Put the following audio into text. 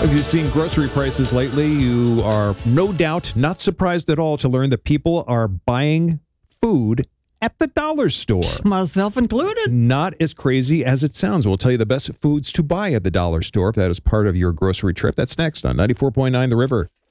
If you've seen grocery prices lately, you are no doubt not surprised at all to learn that people are buying food at the dollar store. Myself included. Not as crazy as it sounds. We'll tell you the best foods to buy at the dollar store if that is part of your grocery trip. That's next on 94.9 The River.